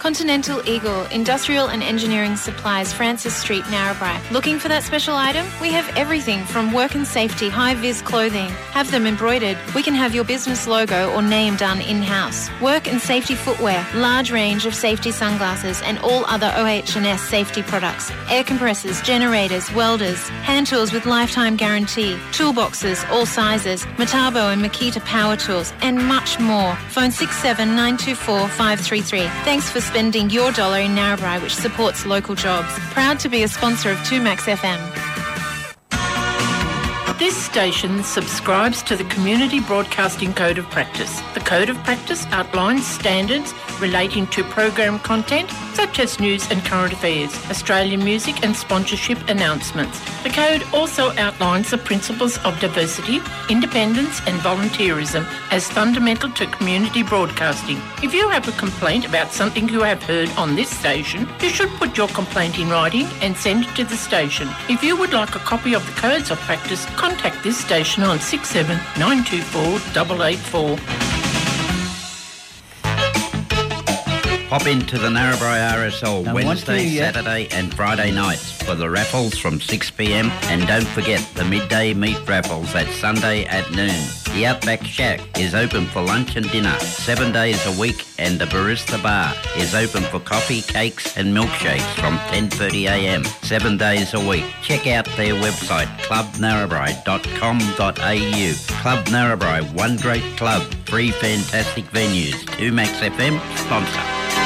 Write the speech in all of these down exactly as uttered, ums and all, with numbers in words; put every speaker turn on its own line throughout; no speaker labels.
Continental Eagle, Industrial and Engineering Supplies, Francis Street, Narrabri. Looking for that special item? We have everything from work and safety, high-vis clothing. Have them embroidered. We can have your business logo or name done in-house. Work and safety footwear, large range of safety sunglasses and all other O H and S safety products. Air compressors, generators, welders, hand tools with lifetime guarantee, toolboxes, all sizes, Metabo and Makita power tools, and much more. Phone six seven nine two four five three three. Thanks for spending your dollar in Narrabri, which supports local jobs. Proud to be a sponsor of two Max F M.
This station subscribes to the Community Broadcasting Code of Practice. The Code of Practice outlines standards relating to program content such as news and current affairs, Australian music and sponsorship announcements. The Code also outlines the principles of diversity, independence and volunteerism as fundamental to community broadcasting. If you have a complaint about something you have heard on this station, you should put your complaint in writing and send it to the station. If you would like a copy of the Codes of Practice, contact this station on six seven nine two four eight eight four.
Pop into the Narrabri R S L
Now,
Wednesday,
you, uh,
Saturday and Friday nights for the raffles from six p m and don't forget the midday meat raffles at Sunday at noon. The Outback Shack is open for lunch and dinner seven days a week and the Barista Bar is open for coffee, cakes and milkshakes from ten thirty a m seven days a week. Check out their website club narrabri dot com dot a u. Club Narrabri, one great club, three fantastic venues. two Max F M sponsor.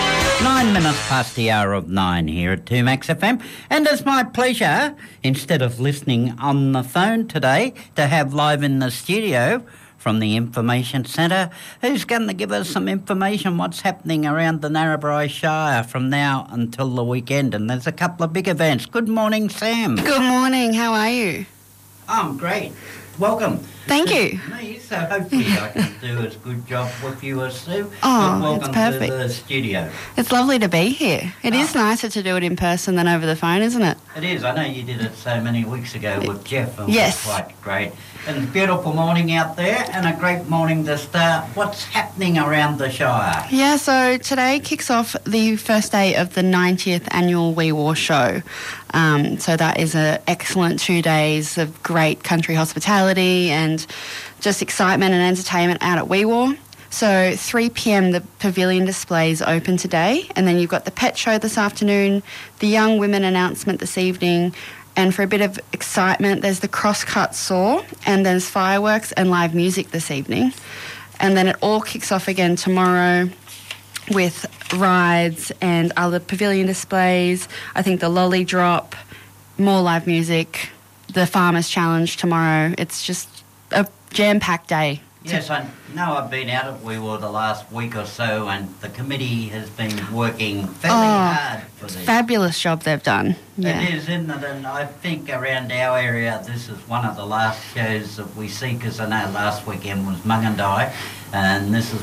Nine minutes past the hour of nine here at two Max F M, and it's my pleasure, instead of listening on the phone today, to have live in the studio from the Information Centre, who's going to give us some information what's happening around the Narrabri Shire from now until the weekend, and there's a couple of big events. Good morning, Sam.
Good morning, how are you?
I'm great. Welcome.
Thank you.
Me, so hopefully I can do as good job with you as Sue.
Oh,
welcome
it's perfect.
to the studio.
It's lovely to be here. It
Oh.
is nicer to do it in person than over the phone, isn't it?
It is. I know you did it so many weeks ago with Jeff. And
Yes.
It was quite great. And it's a beautiful morning out there and a great morning to start. What's happening around the Shire?
Yeah, so today kicks off the first day of the ninetieth annual Wee War Show. Um, so that is an excellent two days of great country hospitality and just excitement and entertainment out at Wee War. So three p m the pavilion display is open today, and then you've got the pet show this afternoon, the young women announcement this evening, and for a bit of excitement there's the crosscut saw, and there's fireworks and live music this evening. And then it all kicks off again tomorrow with rides and other pavilion displays. I think the lolly drop, more live music, the Farmers Challenge tomorrow. It's just a jam-packed day.
Yes, I know I've been out at Wee War the last week or so, and the committee has been working fairly
Oh,
hard for this.
Fabulous job they've done. Yeah.
It is, isn't it? And I think around our area, this is one of the last shows that we see, because I know last weekend was Mungandai, and this is